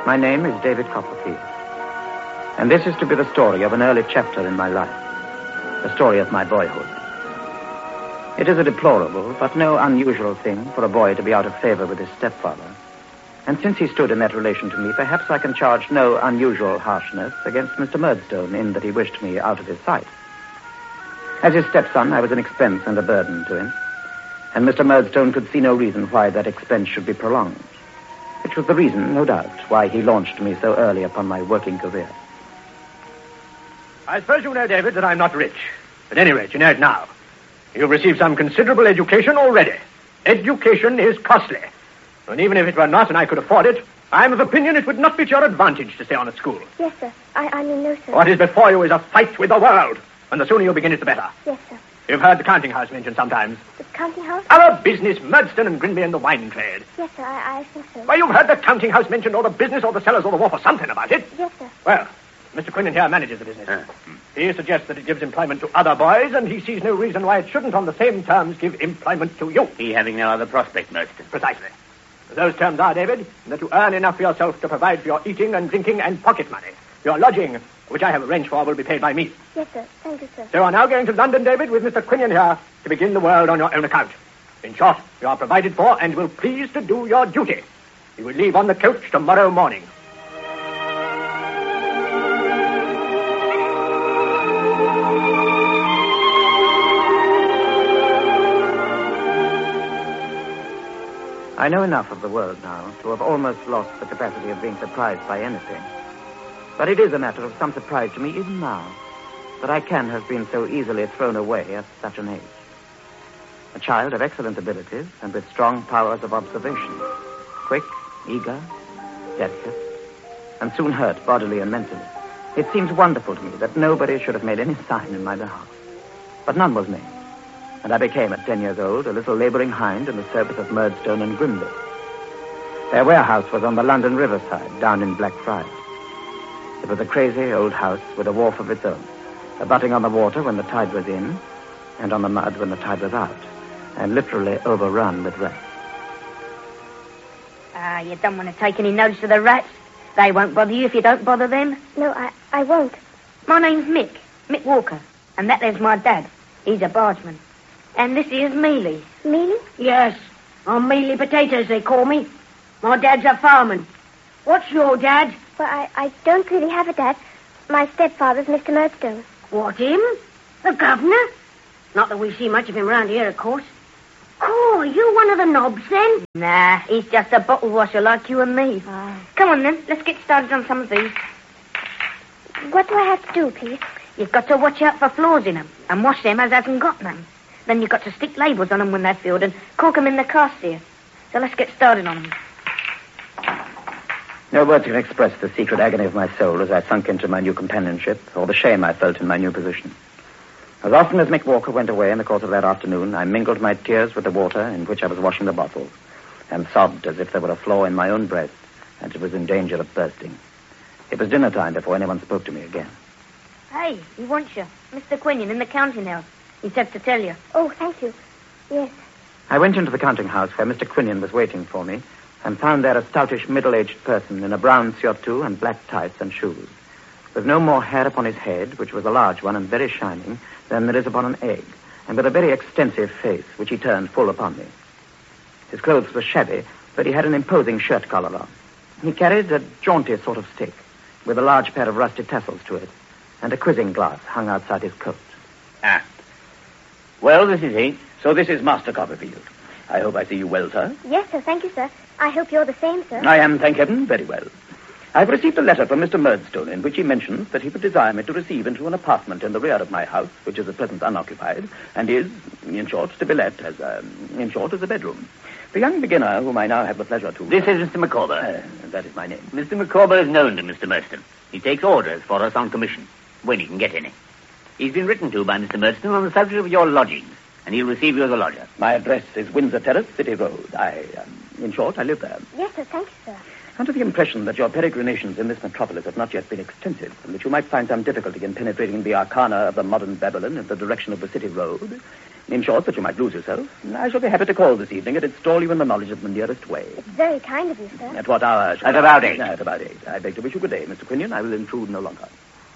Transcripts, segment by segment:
My name is David Copperfield, and this is to be the story of an early chapter in my life, the story of my boyhood. It is a deplorable but no unusual thing for a boy to be out of favor with his stepfather, and since he stood in that relation to me, perhaps I can charge no unusual harshness against Mr. Murdstone in that he wished me out of his sight. As his stepson, I was an expense and a burden to him, and Mr. Murdstone could see no reason why that expense should be prolonged, which was the reason, no doubt, why he launched me so early upon my working career. I suppose you know, David, that I'm not rich. At any rate, you know it now. You've received some considerable education already. Education is costly. And even if it were not and I could afford it, I'm of opinion it would not be to your advantage to stay on at school. Yes, sir. I mean, no, sir. What is before you is a fight with the world. And the sooner you begin it, the better. Yes, sir. You've heard the counting house mentioned sometimes. The counting house? Our business, Murdstone and Grinby and the wine trade. Yes, sir, I think so. Well, you've heard the counting house mentioned, or the business, or the cellars, or the wharf, or something about it. Yes, sir. Well, Mr. Quinion here manages the business. He suggests that it gives employment to other boys, and he sees no reason why it shouldn't on the same terms give employment to you. He having no other prospect, Murdstone. Precisely. Those terms are, David, that you earn enough for yourself to provide for your eating and drinking and pocket money. Your lodging, which I have arranged for, will be paid by me. Yes, sir. Thank you, sir. So you are now going to London, David, with Mr. Quinion here to begin the world on your own account. In short, you are provided for and will please to do your duty. You will leave on the coach tomorrow morning. I know enough of the world now to have almost lost the capacity of being surprised by anything. But it is a matter of some surprise to me even now that I can have been so easily thrown away at such an age. A child of excellent abilities and with strong powers of observation. Quick, eager, delicate, and soon hurt bodily and mentally. It seems wonderful to me that nobody should have made any sign in my behalf. But none was made. And I became, at 10 years old, a little laboring hind in the service of Murdstone and Grimby. Their warehouse was on the London riverside, down in Blackfriars. It was a crazy old house with a wharf of its own, abutting on the water when the tide was in, and on the mud when the tide was out, and literally overrun with rats. You don't want to take any notice of the rats. They won't bother you if you don't bother them. No, I won't. My name's Mick Walker, and that there's my dad. He's a bargeman. And this is Mealy. Mealy? Yes, I'm Mealy Potatoes, they call me. My dad's a fireman. What's your dad? Well, I don't really have a dad. My stepfather's Mr. Murdstone. What, him? The governor? Not that we see much of him around here, of course. Oh, are you one of the knobs, then? Nah, he's just a bottle washer like you and me. Come on, then. Let's get started on some of these. What do I have to do, please? You've got to watch out for flaws in them and wash them as hasn't got none. Then you've got to stick labels on them when they're filled and cork them in the cassia. So let's get started on them. No words can express the secret agony of my soul as I sunk into my new companionship, or the shame I felt in my new position. As often as Mick Walker went away in the course of that afternoon, I mingled my tears with the water in which I was washing the bottles, and sobbed as if there were a flaw in my own breast, and it was in danger of bursting. It was dinner time before anyone spoke to me again. Hey, he wants you. Mr. Quinion in the counting house. He said to tell you. Oh, thank you. Yes. I went into the counting house where Mr. Quinion was waiting for me, and found there a stoutish middle-aged person in a brown surtout and black tights and shoes, with no more hair upon his head, which was a large one and very shining, than there is upon an egg, and with a very extensive face, which he turned full upon me. His clothes were shabby, but he had an imposing shirt collar on. He carried a jaunty sort of stick, with a large pair of rusty tassels to it, and a quizzing glass hung outside his coat. Well, this is he. So this is Master Copperfield. I hope I see you well, sir. Yes, sir. Thank you, sir. I hope you're the same, sir. I am, thank heaven, very well. I've received a letter from Mr. Murdstone in which he mentions that he would desire me to receive into an apartment in the rear of my house, which is at present unoccupied, and is, in short, to be let as a bedroom. The young beginner whom I now have the pleasure to... This is Mr. Micawber. That is my name. Mr. Micawber is known to Mr. Murdstone. He takes orders for us on commission, when he can get any. He's been written to by Mr. Murdstone on the subject of your lodgings, and he'll receive you as a lodger. My address is Windsor Terrace, City Road. In short, I live there. Yes, sir. Thank you, sir. Under the impression that your peregrinations in this metropolis have not yet been extensive, and that you might find some difficulty in penetrating the arcana of the modern Babylon in the direction of the City Road, In short, that you might lose yourself, I shall be happy to call this evening and install you in the knowledge of the nearest way. It's very kind of you, sir. At what hour? At about 8. At about 8. I beg to wish you good day, Mr. Quinion. I will intrude no longer.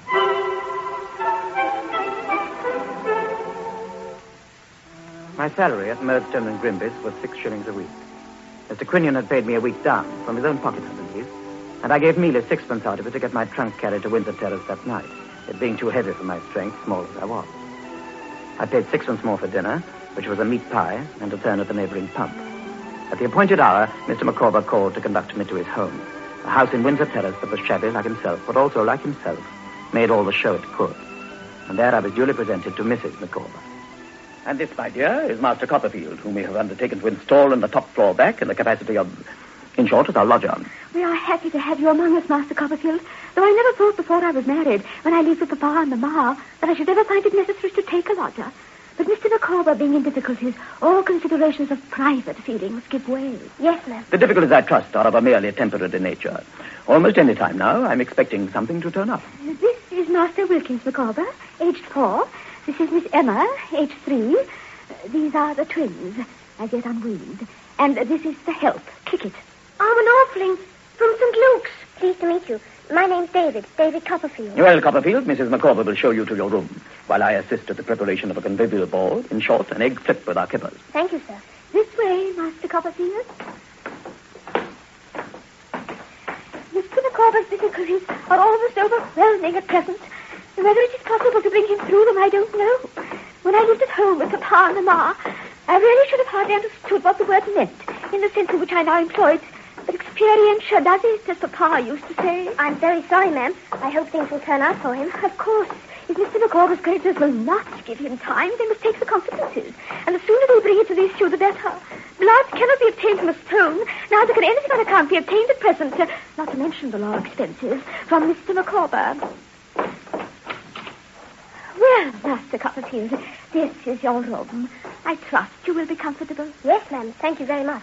My salary at Murdstone and Grimby's was 6 shillings a week. Mr. Quinion had paid me a week down, from his own pocket, I believe, and I gave Mealy 6pence out of it to get my trunk carried to Windsor Terrace that night, it being too heavy for my strength, small as I was. I paid 6pence more for dinner, which was a meat pie and a turn at the neighboring pump. At the appointed hour, Mr. Micawber called to conduct me to his home, a house in Windsor Terrace that was shabby like himself, but also, like himself, made all the show it could. And there I was duly presented to Mrs. Micawber. And this, my dear, is Master Copperfield, whom we have undertaken to install in the top floor back in the capacity of, in short, as our lodger. We are happy to have you among us, Master Copperfield, though I never thought before I was married, when I lived with Papa and Mamma, that I should ever find it necessary to take a lodger. But Mr. Micawber being in difficulties, all considerations of private feelings give way. Yes, ma'am. The difficulties, I trust, are of a merely temporary nature. Almost any time now, I'm expecting something to turn up. This is Master Wilkins Micawber, aged 4. This is Miss Emma, aged 3. These are the twins, as yet unweaned. And this is the help, Kickett. I'm an orphaning from St. Luke's. Pleased to meet you. My name's David Copperfield. Well, Copperfield, Mrs. Micawber will show you to your room, while I assist at the preparation of a convivial board, in short, an egg flip with our kippers. Thank you, sir. This way, Master Copperfield. Mr. Micawber's difficulties are almost overwhelming at present. Whether it is possible to bring him through them, I don't know. When I lived at home with Papa and Mamma, I really should have hardly understood what the word meant, in the sense in which I now employ it. But experientia does it, as Papa used to say. I'm very sorry, ma'am. I hope things will turn out for him. Of course. If Mr. Micawber's creditors will not give him time, they must take the consequences. And the sooner they bring it to the issue, the better. Blood cannot be obtained from a stone. Neither can anything on account be obtained at present, not to mention the law expenses, from Mr. Micawber. Well, Master Copperfield, this is your room. I trust you will be comfortable. Yes, ma'am. Thank you very much.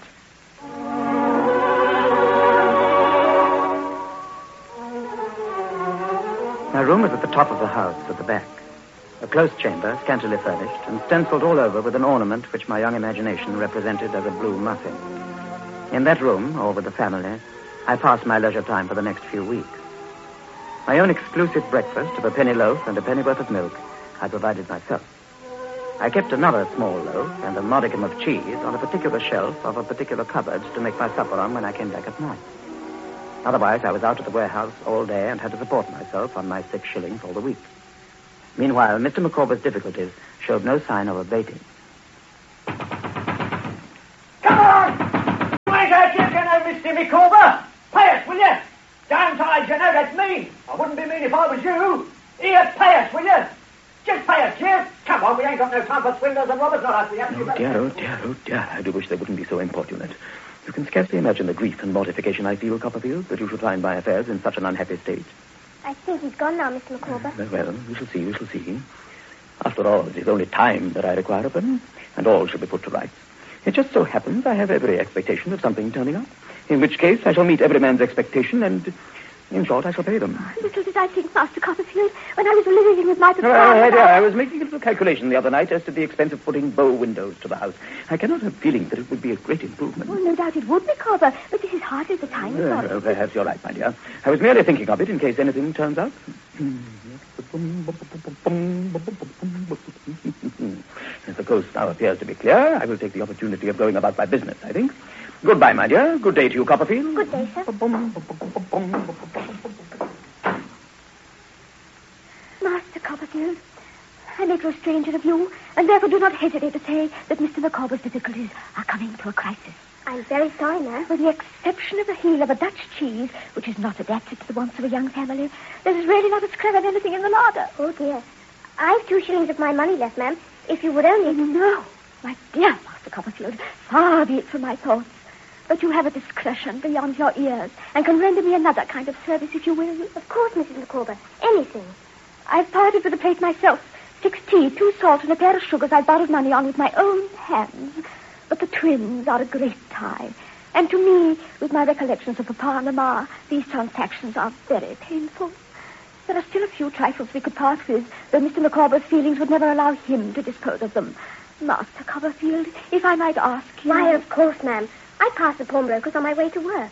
My room was at the top of the house, at the back. A close chamber, scantily furnished, and stenciled all over with an ornament which my young imagination represented as a blue muffin. In that room, or with the family, I passed my leisure time for the next few weeks. My own exclusive breakfast of a penny loaf and a pennyworth of milk I provided myself. I kept another small loaf and a modicum of cheese on a particular shelf of a particular cupboard to make my supper on when I came back at night. Otherwise, I was out at the warehouse all day and had to support myself on my 6 shillings all the week. Meanwhile, Mr. Micawber's difficulties showed no sign of abating. Come on! Where's that chicken, Mr. Micawber? Pay us, will you? Downsides, you know, that's mean. I wouldn't be mean if I was you. Here, pay us, will you? Just pay us, dear. Come on, we ain't got no time for swindlers and robbers, not us. Oh, dear, oh, dear, oh, dear. I do wish they wouldn't be so importunate. You can scarcely imagine the grief and mortification I feel, Copperfield, that you should find my affairs in such an unhappy state. I think he's gone now, Mr. Micawber. Well, we shall see. After all, it is only time that I require of them, and all shall be put to rights. It just so happens I have every expectation of something turning up, in which case I shall meet every man's expectation, and, in short, I shall pay them. Little did I think, Master Copperfield, when I was living with my papa. I was making a little calculation the other night as to the expense of putting bow windows to the house. I cannot help feeling that it would be a great improvement. Well, no doubt it would, Micawber, but this is hardly the time for it. Perhaps you're right, my dear. I was merely thinking of it in case anything turns out. As the coast now appears to be clear, I will take the opportunity of going about my business, I think. Goodbye, my dear. Good day to you, Copperfield. Good day, sir. Master Copperfield, I make no stranger of you, and therefore do not hesitate to say that Mr. Micawber's difficulties are coming to a crisis. I'm very sorry, ma'am. With the exception of the heel of a Dutch cheese, which is not adapted to the wants of a young family, there is really not a scrap of anything in the larder. Oh, dear. I've 2 shillings of my money left, ma'am. If you would only... No, my dear Master Copperfield, far be it from my thoughts. But you have a discretion beyond your ears, and can render me another kind of service if you will. Of course, Mrs. Micawber. Anything. I've parted with the plate myself. 6 tea, 2 salt, and a pair of sugars I borrowed money on with my own hands. But the twins are a great tie. And to me, with my recollections of Papa and Mamma, these transactions are very painful. There are still a few trifles we could part with, though Mr. Micawber's feelings would never allow him to dispose of them. Master Copperfield, if I might ask you? Why, of course, ma'am. I pass the pawnbrokers on my way to work.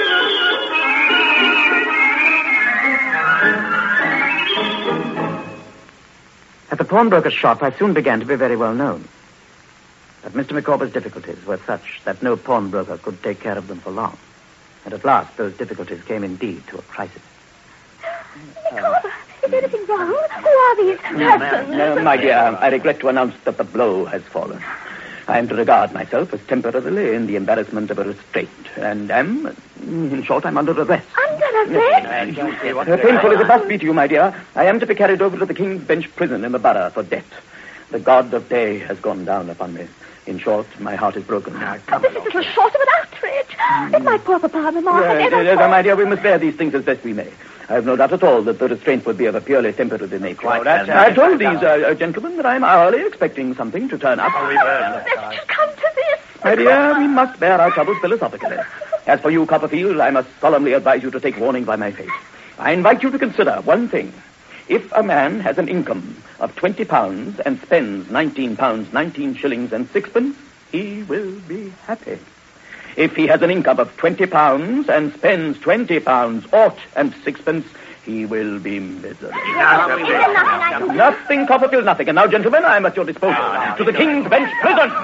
At the pawnbroker's shop, I soon began to be very well known. But Mr. Micawber's difficulties were such that no pawnbroker could take care of them for long. And at last, those difficulties came indeed to a crisis. Micawber, is anything wrong? Who are these persons? No, my dear, I regret to announce that the blow has fallen. I am to regard myself as temporarily in the embarrassment of a restraint, and am, in short, I'm under arrest. Under arrest? Painful as it must be to you, my dear, I am to be carried over to the King's Bench prison in the borough for debt. The god of day has gone down upon me. In short, my heart is broken. This is little short of an outrage. If my poor papa and Mamma had ever... Yes, my dear, we must bear these things as best we may. I have no doubt at all that the restraint would be of a purely temporary nature. I told these gentlemen that I am hourly expecting something to turn up. That it should come to this. My dear, we must bear our troubles philosophically. As for you, Copperfield, I must solemnly advise you to take warning by my face. I invite you to consider one thing. If a man has an income of £20 and spends £19, 19 shillings and sixpence, he will be happy. If he has an income of £20 and spends £20 ought and sixpence, he will be miserable. Nothing, Copperfield, nothing. And now, gentlemen, I am at your disposal. To the King's Bench prison!